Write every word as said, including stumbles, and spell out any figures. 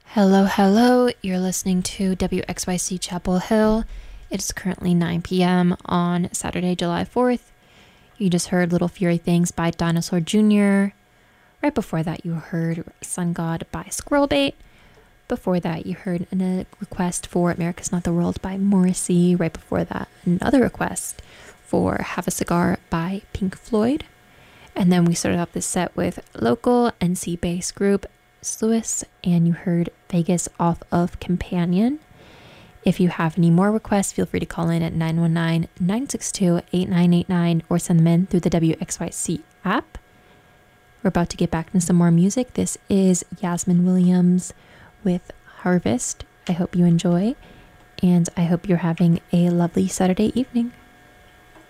Hello, hello. You're listening to W X Y C Chapel Hill. It's currently nine p.m. on Saturday, July fourth. You just heard Little Fury Things by Dinosaur Junior Right before that, you heard Sun God by Squirrelbait. Before that, you heard a request for America's Not the World by Morrissey. Right before that, another request for Have a Cigar by Pink Floyd. And then we started off this set with local N C-based group Sluice, and you heard Vegas off of Companion. If you have any more requests, feel free to call in at nine one nine, nine six two, eight nine eight nine or send them in through the W X Y C app. We're about to get back into some more music. This is Yasmin Williams with Harvest. I hope you enjoy, and I hope you're having a lovely Saturday evening.